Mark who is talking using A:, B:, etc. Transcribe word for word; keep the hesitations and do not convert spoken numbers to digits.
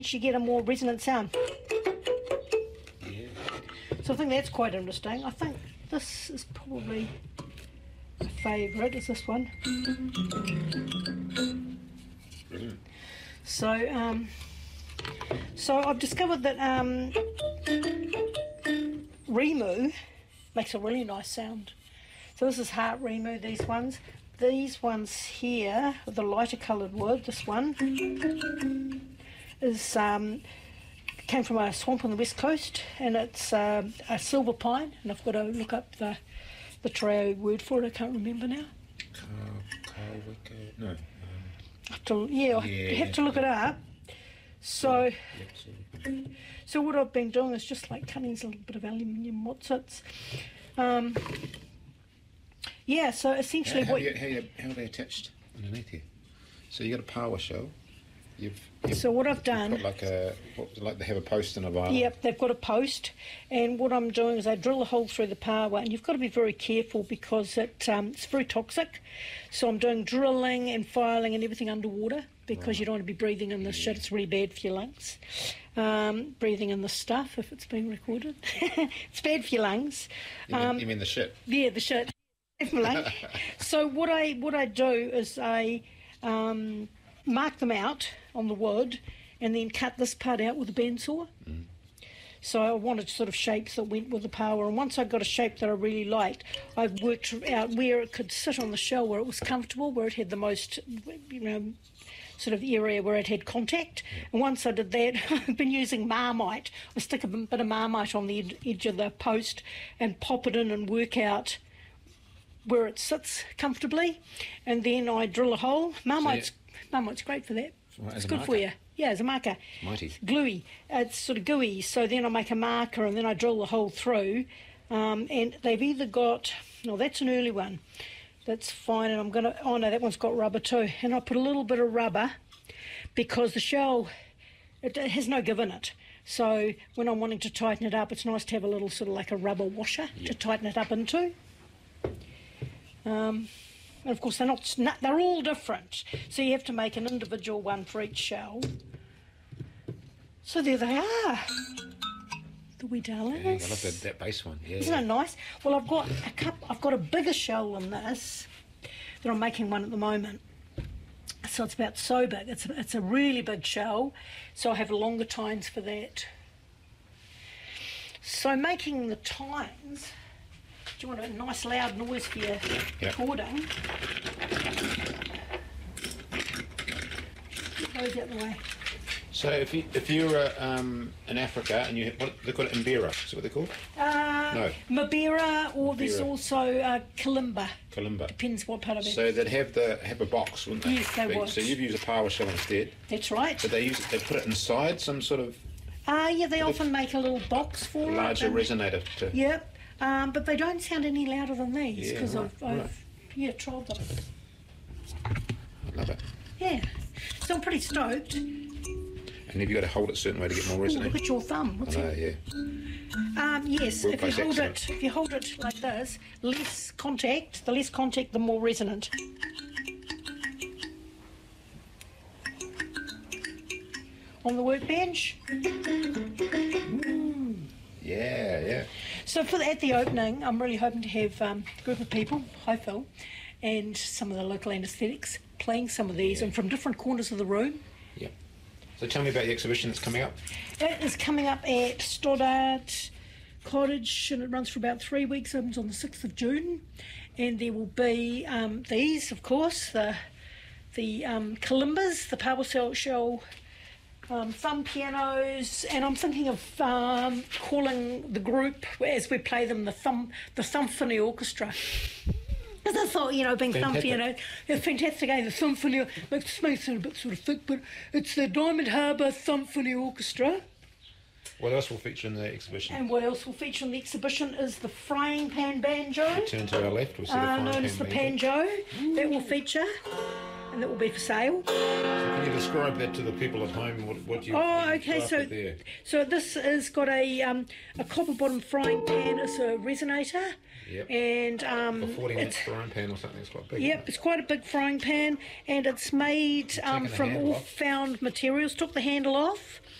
A: you get a more resonant sound.
B: Yeah.
A: So I think that's quite interesting. I think this is probably a favourite, is this one.
B: Brilliant.
A: So, um, so I've discovered that um, Remu makes a really nice sound. So this is Heart Remu, these ones. These ones here, the lighter coloured wood, this one, is um, came from a swamp on the west coast, and it's uh, a silver pine, and I've got to look up the, the Tereo word for it, I can't remember now.
B: Kawika, no. Um,
A: I have to, yeah, I
B: yeah.
A: have to look it up. So,
B: Yep, so-
A: so what I've been doing is just like cutting a little bit of aluminium wotsits. Um, yeah, so essentially
B: how,
A: what...
B: how, you, how, you, how are they attached underneath here? So you got a power shell. You've, you've
A: So what I've
B: you've
A: done...
B: got like a, what, like they have a post and a violin.
A: Yep, they've got a post, and what I'm doing is I drill a hole through the power, and you've got to be very careful because it um, it's very toxic. So I'm doing drilling and filing and everything underwater because
B: Right.
A: you don't want to be breathing in this shit. It's really bad for your lungs. Um, breathing in this stuff, if it's being recorded. It's bad for your lungs.
B: You mean,
A: Um,
B: you mean the shit?
A: Yeah, the shit. Definitely. So what I what I do is I um, mark them out on the wood and then cut this part out with a bandsaw.
B: Mm.
A: So I wanted sort of shapes that went with the power, and once I got a shape that I really liked, I worked out where it could sit on the shell, where it was comfortable, where it had the most, you know, sort of area where it had contact. And once I did that, I've been using Marmite. I stick a bit of Marmite on the ed- edge of the post and pop it in and work out where it sits comfortably, and then I drill a hole. Marmite's, Marmite's great for that.
B: As
A: It's
B: a
A: good
B: marker?
A: for you. Yeah, as a marker.
B: Mighty.
A: Gluey. It's sort of gooey. So then I make a marker and then I drill the hole through. Um, and they've either got, no, that's an early one. That's fine. And I'm going to, oh no, that one's got rubber too. And I put a little bit of rubber because the shell, it, it has no give in it. So when I'm wanting to tighten it up, it's nice to have a little sort of like a rubber washer
B: Yep.
A: to tighten it up into. Um, and of course they're not, they're all different. So you have to make an individual one for each shell. So there they are, the wee darlings.
B: Yeah, I love that, that bass one. Yeah.
A: Isn't it nice? Well, I've got a cup. I've got a bigger shell than this. That I'm making one at the moment. So it's about so big. It's a, it's a really big shell. So I have longer tines for that. So making the tines. Do you want a nice loud noise for your
B: Yep.
A: recording? Get those out the way.
B: So if you if you're uh, um, in Africa and you what they call it, Mbira, is that what they're called?
A: Uh,
B: No.
A: Mabira, or there's
B: Mabira.
A: also uh, Kalimba.
B: Kalimba.
A: Depends what part of it.
B: So they'd have the have a box, wouldn't they?
A: Yes, they
B: Big.
A: would.
B: So you've used a power shell instead.
A: That's right.
B: But they use it, they put it inside some sort of
A: Uh, yeah, they often make a little box for
B: larger
A: it. and-
B: resonator. To,
A: Yep, um, but they don't sound any louder than these
B: Yeah,
A: because
B: right,
A: I've, I've
B: right.
A: yeah tried them.
B: I love it.
A: Yeah, so I'm pretty stoked.
B: And have you got to hold it a certain way to get more
A: Ooh,
B: resonance?
A: look at your thumb. What's
B: I know,
A: that?
B: yeah.
A: Um, yes,
B: Work
A: if you
B: place
A: hold
B: excellent.
A: it, if you hold it like this, less contact. The less contact, the more resonant. On the workbench.
B: Yeah, yeah.
A: So for the, at the opening, I'm really hoping to have um, a group of people, hi Phil, and some of the local anaesthetics playing some of these,
B: Yeah.
A: and from different corners of the room.
B: Yeah. So tell me about the exhibition that's coming up.
A: It is coming up at Stoddart Cottage, and it runs for about three weeks. Opens on the sixth of June, and there will be um, these, of course, the the um, kalimbas, the power cell shell. Um, thumb pianos, and I'm thinking of um, calling the group as we play them the thumb the Symphony Orchestra. Because I thought, you know, being thumb
B: Fantastic.
A: piano, it's fantastic. Eh? The Symphony makes me sound a bit sort of thick, but it's the Diamond Harbour Symphony Orchestra.
B: What else will feature in the exhibition?
A: And what else will feature in the exhibition is the frying pan banjo.
B: Turn to our left, we'll see the
A: Uh,
B: frying
A: known
B: pan
A: as the
B: banjo.
A: banjo. That will feature. and that will be for sale.
B: So can you describe that to the people at home? What, what you
A: Oh,
B: you
A: okay. So,
B: crafted there?
A: so this has got a um, a copper bottom frying pan as a resonator,
B: Yep.
A: and um,
B: A forty inch
A: it's
B: frying pan or something. It's quite big.
A: yep, it's quite a big frying pan, and it's made um,
B: taken the
A: from
B: handle
A: all
B: off?
A: found materials. Took the handle off.